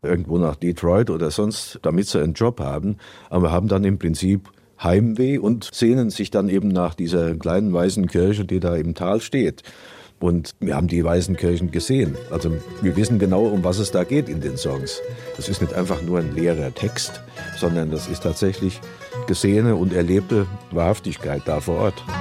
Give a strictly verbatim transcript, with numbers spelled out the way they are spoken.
irgendwo nach Detroit oder sonst, damit sie einen Job haben, aber haben dann im Prinzip Heimweh und sehnen sich dann eben nach dieser kleinen weißen Kirche, die da im Tal steht. Und wir haben die weißen Kirchen gesehen. Also wir wissen genau, um was es da geht in den Songs. Das ist nicht einfach nur ein leerer Text, sondern das ist tatsächlich gesehene und erlebte Wahrhaftigkeit da vor Ort.